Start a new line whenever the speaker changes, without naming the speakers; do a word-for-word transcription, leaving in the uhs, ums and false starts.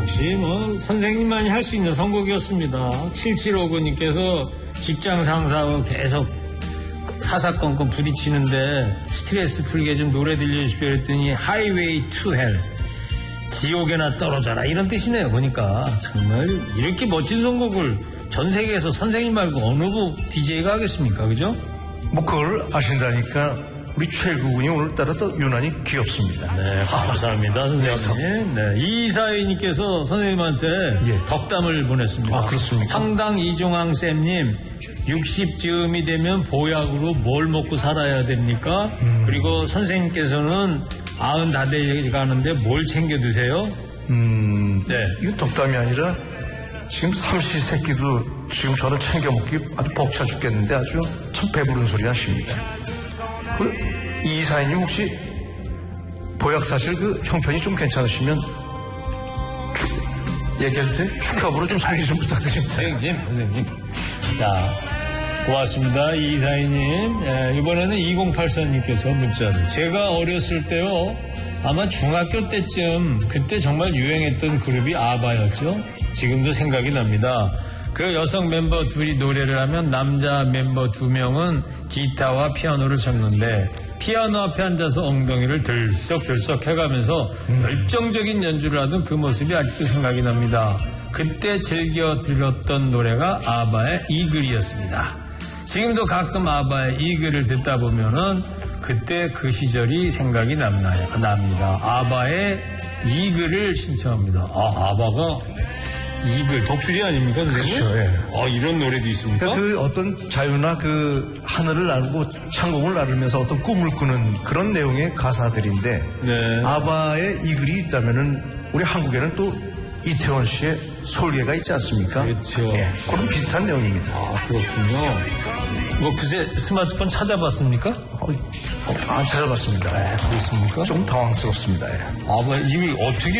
역시 뭐 선생님만이 할 수 있는 선곡이었습니다. 칠칠오구님께서 직장 상사하고 계속 사사건건 부딪히는데 스트레스 풀게 좀 노래 들려주십시오 했더니 하이웨이 투 헬 지옥에나 떨어져라 이런 뜻이네요. 보니까 정말 이렇게 멋진 선곡을 전 세계에서 선생님 말고 어느 부 디제이가 하겠습니까? 그죠?
뭐 그걸 아신다니까 우리 최국군이 오늘따라 더 유난히 귀엽습니다.
네, 감사합니다, 선생님. 네, 이사위님께서 선생님한테 예. 덕담을 보냈습니다.
아, 그렇습니까?
황당 이종황 쌤님, 육십 즈음이 되면 보약으로 뭘 먹고 살아야 됩니까? 음. 그리고 선생님께서는 아흔 다 돼가는데 뭘 챙겨 드세요?
음,
네.
이거 덕담이 아니라 지금 삼시세끼도 지금 저는 챙겨 먹기 아주 벅차 죽겠는데 아주 참 배부른 소리 하십니다. 그 이사님 혹시 보약 사실 그 형편이 좀 괜찮으시면 축, 얘기해도 돼? 축협으로 좀 상의 좀 부탁드립니다.
선생님, 선생님. 자, 고맙습니다. 이사님. 예, 이번에는 이공팔사님께서 문자를. 제가 어렸을 때요, 아마 중학교 때쯤 그때 정말 유행했던 그룹이 아바였죠. 지금도 생각이 납니다. 그 여성 멤버 둘이 노래를 하면 남자 멤버 두 명은 기타와 피아노를 쳤는데 피아노 앞에 앉아서 엉덩이를 들썩들썩 해가면서 음. 열정적인 연주를 하던 그 모습이 아직도 생각이 납니다. 그때 즐겨 들었던 노래가 아바의 이글이었습니다. 지금도 가끔 아바의 이글을 듣다 보면은 그때 그 시절이 생각이 남나요? 납니다. 아바의 이글을 신청합니다. 아, 아바가 이글, 독수리 아닙니까, 선생님?
그렇죠, 예.
아, 이런 노래도 있습니까?
그러니까 그 어떤 자유나 그 하늘을 나르고 창공을 나르면서 어떤 꿈을 꾸는 그런 내용의 가사들인데, 네. 아바의 이 글이 있다면은 우리 한국에는 또 이태원 씨의 솔개가 있지 않습니까?
그렇죠.
예, 그런 비슷한 내용입니다.
아, 그렇군요. 뭐 그새 스마트폰 찾아봤습니까?
어, 어, 안 찾아봤습니다.
네, 그렇습니까?
좀 당황스럽습니다. 예.
아바, 이걸 어떻게